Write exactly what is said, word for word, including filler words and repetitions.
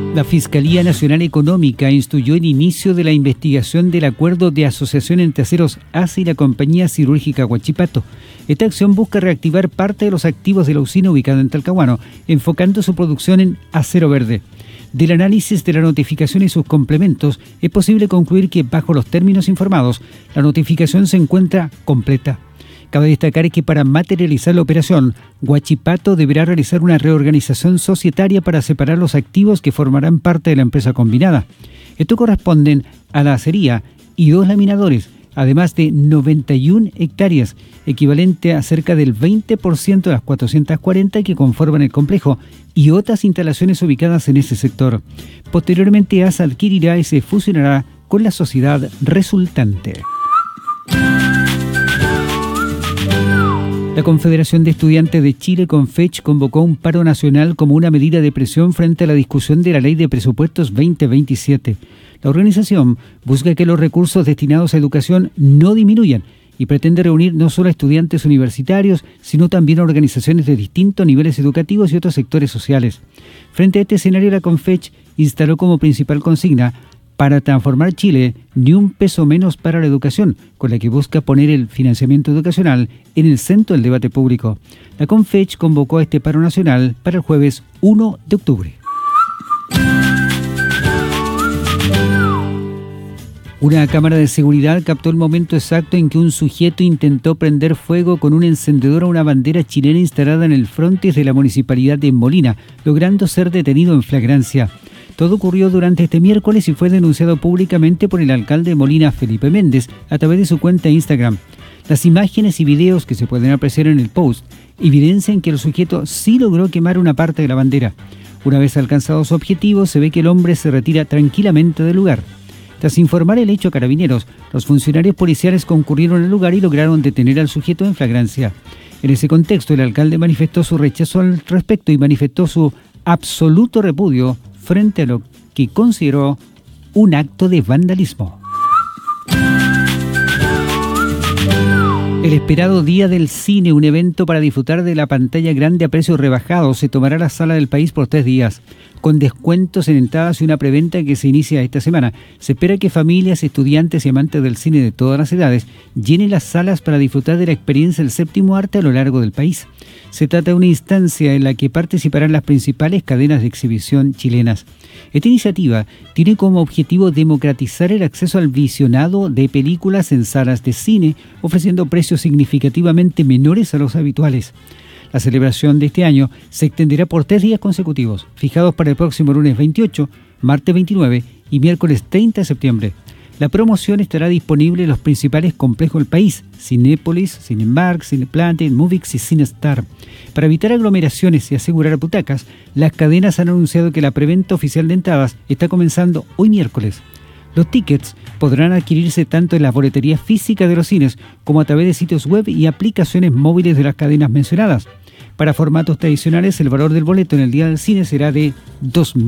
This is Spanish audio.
La Fiscalía Nacional Económica instruyó el inicio de la investigación del acuerdo de asociación entre Aceros A C E y la compañía siderúrgica Huachipato. Esta acción busca reactivar parte de los activos de la usina ubicada en Talcahuano, enfocando su producción en acero verde. Del análisis de la notificación y sus complementos, es posible concluir que, bajo los términos informados, la notificación se encuentra completa. Cabe destacar que para materializar la operación, Huachipato deberá realizar una reorganización societaria para separar los activos que formarán parte de la empresa combinada. Esto corresponden a la acería y dos laminadores, además de noventa y una hectáreas, equivalente a cerca del veinte por ciento de las cuatrocientas cuarenta que conforman el complejo, y otras instalaciones ubicadas en ese sector. Posteriormente, A S A adquirirá y se fusionará con la sociedad resultante. La Confederación de Estudiantes de Chile, CONFECH, convocó un paro nacional como una medida de presión frente a la discusión de la Ley de Presupuestos veinte veintisiete. La organización busca que los recursos destinados a educación no disminuyan y pretende reunir no solo a estudiantes universitarios, sino también a organizaciones de distintos niveles educativos y otros sectores sociales. Frente a este escenario, la CONFECH instaló como principal consigna: para transformar Chile, ni un peso menos para la educación, con la que busca poner el financiamiento educacional en el centro del debate público. La CONFECH convocó a este paro nacional para el jueves uno de octubre. Una cámara de seguridad captó el momento exacto en que un sujeto intentó prender fuego con un encendedor a una bandera chilena instalada en el frontis de la municipalidad de Molina, logrando ser detenido en flagrancia. Todo ocurrió durante este miércoles y fue denunciado públicamente por el alcalde de Molina, Felipe Méndez, a través de su cuenta de Instagram. Las imágenes y videos que se pueden apreciar en el post evidencian que el sujeto sí logró quemar una parte de la bandera. Una vez alcanzado su objetivo, se ve que el hombre se retira tranquilamente del lugar. Tras informar el hecho a Carabineros, los funcionarios policiales concurrieron al lugar y lograron detener al sujeto en flagrancia. En ese contexto, el alcalde manifestó su rechazo al respecto y manifestó su absoluto repudio frente a lo que consideró un acto de vandalismo. El esperado Día del Cine, un evento para disfrutar de la pantalla grande a precios rebajados, se tomará la sala del país por tres días, con descuentos en entradas y una preventa que se inicia esta semana. Se espera que familias, estudiantes y amantes del cine de todas las edades llenen las salas para disfrutar de la experiencia del séptimo arte a lo largo del país. Se trata de una instancia en la que participarán las principales cadenas de exhibición chilenas. Esta iniciativa tiene como objetivo democratizar el acceso al visionado de películas en salas de cine, ofreciendo precios significativamente menores a los habituales. La celebración de este año se extenderá por tres días consecutivos, fijados para el próximo lunes veintiocho, martes veintinueve y miércoles treinta de septiembre. La promoción estará disponible en los principales complejos del país: Cinépolis, Cinemark, Cineplanet, Movix y Cinestar. Para evitar aglomeraciones y asegurar butacas, las cadenas han anunciado que la preventa oficial de entradas está comenzando hoy miércoles. Los tickets podrán adquirirse tanto en las boleterías físicas de los cines como a través de sitios web y aplicaciones móviles de las cadenas mencionadas. Para formatos tradicionales, el valor del boleto en el día del cine será de dos mil